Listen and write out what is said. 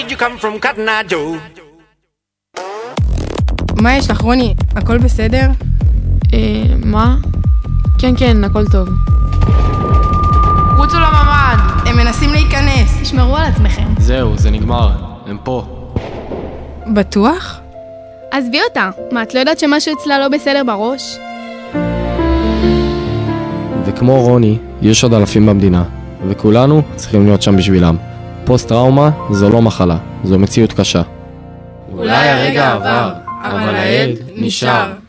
You come from Cotton Eye Joe. מה יש לך, רוני? הכל בסדר? מה? כן, הכל טוב. רוצו לממ"ד! הם מנסים להיכנס. תשמרו על עצמכם. זהו, זה נגמר. הם פה. בטוח? עזבי אותה. מה, את לא יודעת שמשהו אצלה לא בסדר בראש? וכמו רוני, יש עוד אלפים במדינה, וכולנו צריכים להיות שם בשבילם. פוסט-טראומה זו לא מחלה, זו מציאות קשה. אולי הרגע עבר, אבל העד נשאר.